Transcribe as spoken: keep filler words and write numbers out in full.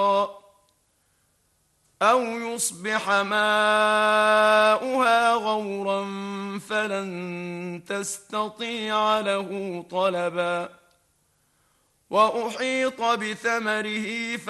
أو يصبح ماؤها غورا فلن تستطيع له طلبا وأحيط بثمره